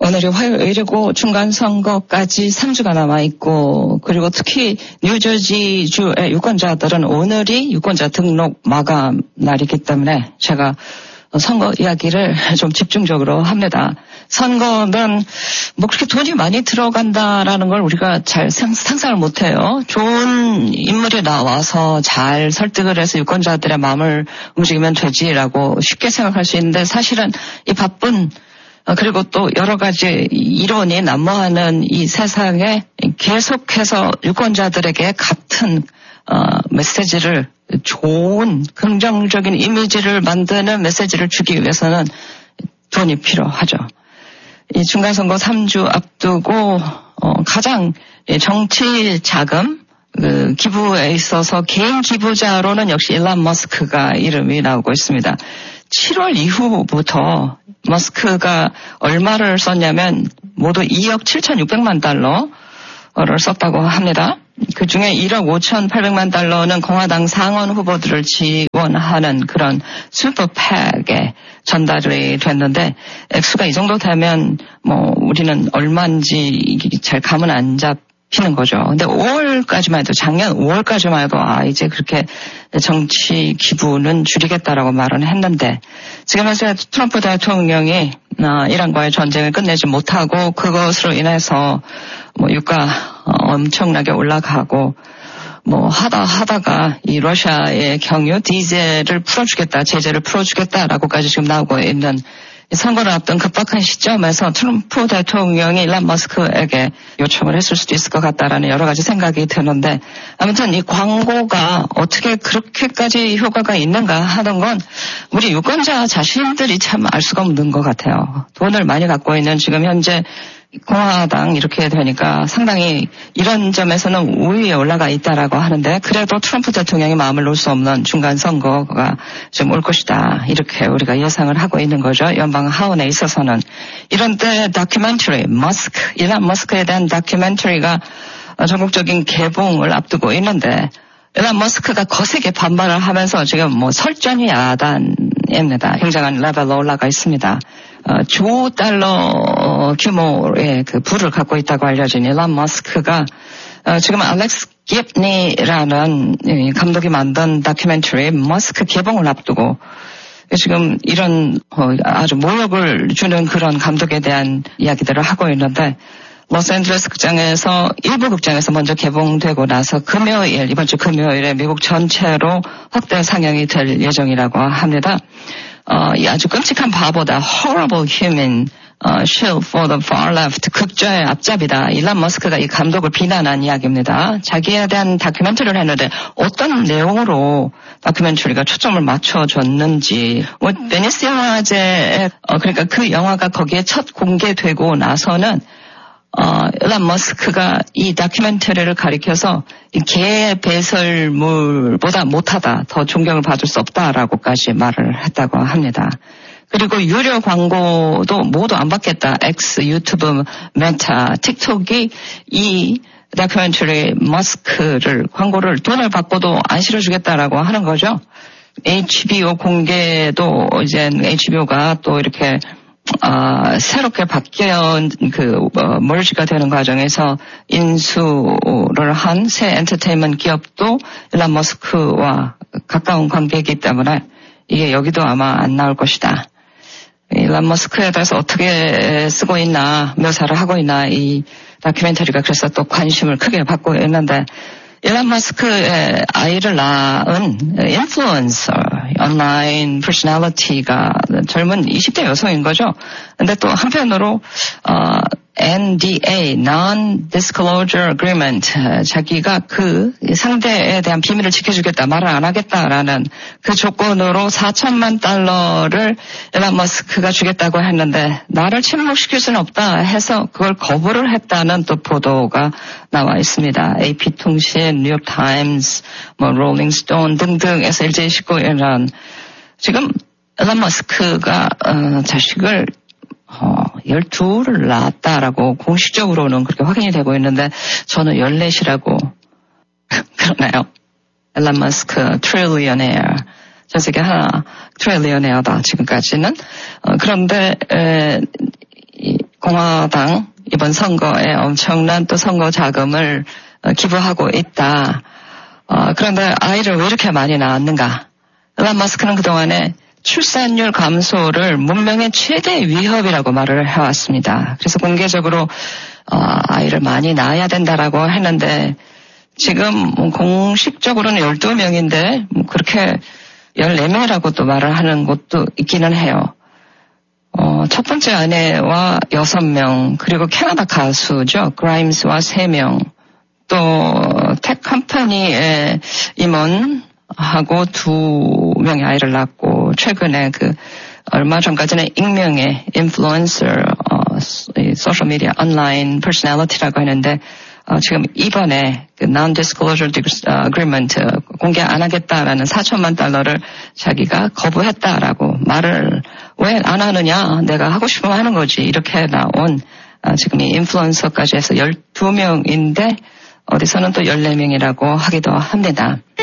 오늘이 화요일이고 중간선거까지 3주가 남아있고 그리고 특히 뉴저지주의 유권자들은 오늘이 유권자 등록 마감 날이기 때문에 제가 선거 이야기를 좀 집중적으로 합니다. 선거는 뭐 그렇게 돈이 많이 들어간다라는 걸 우리가 잘 상상을 못해요. 좋은 인물이 나와서 잘 설득을 해서 유권자들의 마음을 움직이면 되지라고 쉽게 생각할 수 있는데 사실은 이 바쁜 그리고 또 여러 가지 이론이 난무하는 이 세상에 계속해서 유권자들에게 같은 메시지를 좋은 긍정적인 이미지를 만드는 메시지를 주기 위해서는 돈이 필요하죠. 이 중간선거 3주 앞두고 가장 정치 자금 기부에 있어서 개인 기부자로는 역시 일론 머스크가 이름이 나오고 있습니다. 7월 이후부터 머스크가 얼마를 썼냐면 모두 2억 7,600만 달러를 썼다고 합니다. 그중에 1억 5,800만 달러는 공화당 상원 후보들을 지원하는 그런 슈퍼팩에 전달이 됐는데 액수가 이 정도 되면 뭐 우리는 얼마인지 잘 감은 안 잡히는 거죠. 근데 5월까지만 해도 작년 5월까지만 해도 이제 그렇게 정치 기부는 줄이겠다라고 말은 했는데 지금 현재 트럼프 대통령이 이란과의 전쟁을 끝내지 못하고 그것으로 인해서 뭐 유가 엄청나게 올라가고 뭐 하다가 이 러시아의 경유 디젤을 풀어주겠다, 제재를 풀어주겠다라고까지 지금 나오고 있는 선거를 앞둔 급박한 시점에서 트럼프 대통령이 일론 머스크에게 요청을 했을 수도 있을 것 같다라는 여러 가지 생각이 드는데 아무튼 이 광고가 어떻게 그렇게까지 효과가 있는가 하는 건 우리 유권자 자신들이 참 알 수가 없는 것 같아요. 돈을 많이 갖고 있는 지금 현재 공화당 이렇게 되니까 상당히 이런 점에서는 우위에 올라가 있다라고 하는데 그래도 트럼프 대통령이 마음을 놓을 수 없는 중간 선거가 좀 올 것이다 이렇게 우리가 예상을 하고 있는 거죠. 연방 하원에 있어서는 이런 때 다큐멘터리 일론 머스크에 대한 다큐멘터리가 전국적인 개봉을 앞두고 있는데 일론 머스크가 거세게 반발을 하면서 지금 뭐 설전이 야단입니다. 굉장한 레벨로 올라가 있습니다. 조 달러 규모의 그 부를 갖고 있다고 알려진 일론 머스크가 지금 알렉스 깁니라는 감독이 만든 다큐멘터리 머스크 개봉을 앞두고 지금 이런 아주 모욕을 주는 그런 감독에 대한 이야기들을 하고 있는데 로스앤젤레스 극장에서 일부 극장에서 먼저 개봉되고 나서 이번 주 금요일에 미국 전체로 확대 상영이 될 예정이라고 합니다. 이 아주 끔찍한 바보다 horrible human shill for the far left 극좌의 앞잡이다. 일론 머스크가 이 감독을 비난한 이야기입니다. 자기에 대한 다큐멘터리를 했는데 어떤 내용으로 다큐멘터리가 초점을 맞춰줬는지 베니스 영화제에 그러니까 그 영화가 거기에 첫 공개되고 나서는 일론 머스크가 이 다큐멘터리를 가리켜서 개 배설물보다 못하다, 더 존경을 받을 수 없다라고까지 말을 했다고 합니다. 그리고 유료 광고도 모두 안 받겠다. X, 유튜브, 메타, 틱톡이 이 다큐멘터리 머스크를 광고를 돈을 받고도 안 실어주겠다라고 하는 거죠. HBO 공개도 이제 HBO가 또 이렇게 새롭게 바뀐 머지가 되는 과정에서 인수를 한 새 엔터테인먼트 기업도 일론 머스크와 가까운 관계이기 때문에 이게 여기도 아마 안 나올 것이다. 일론 머스크에 대해서 어떻게 쓰고 있나, 묘사를 하고 있나, 이 다큐멘터리가 그래서 또 관심을 크게 받고 있는데, 일론 머스크의 아이를 낳은 인플루언서, 온라인 퍼스널리티가 젊은 20대 여성인 거죠. 근데 또 한편으로 NDA, Non-Disclosure Agreement, 자기가 그 상대에 대한 비밀을 지켜주겠다, 말을 안 하겠다라는 그 조건으로 4천만 달러를 일론 머스크가 주겠다고 했는데 나를 침묵시킬 수는 없다 해서 그걸 거부를 했다는 또 보도가 나와 있습니다. AP통신, 뉴욕타임스, 롤링스톤 등등에서 일제히 싣고 이런 지금 일론 머스크가 자식을 12를 낳았다라고 공식적으로는 그렇게 확인이 되고 있는데 저는 14이라고 그러나요? 일론 머스크 트릴리어네어 전 세계 하나 트릴리어네어다 지금까지는. 그런데 공화당 이번 선거에 엄청난 또 선거 자금을 기부하고 있다. 그런데 아이를 왜 이렇게 많이 낳았는가? 일론 머스크는 그동안에 출산율 감소를 문명의 최대 위협이라고 말을 해왔습니다. 그래서 공개적으로 아이를 많이 낳아야 된다라고 했는데 지금 공식적으로는 12명인데 그렇게 14명이라고 또 말을 하는 곳도 있기는 해요. 첫 번째 아내와 6명, 그리고 캐나다 가수죠. 그라임스와 3명, 또 텍 컴퍼니의 임원하고 2명의 아이를 낳고 최근에 얼마 전까지는 익명의 인플루언서, 소셜미디어 온라인 퍼스널리티라고 했는데 지금 이번에 non-disclosure agreement 공개 안 하겠다라는 $4천만 자기가 거부했다라고 말을 왜 안 하느냐? 내가 하고 싶으면 하는 거지. 이렇게 나온 지금 이 인플루언서까지 해서 12명인데 어디서는 또 14명이라고 하기도 합니다.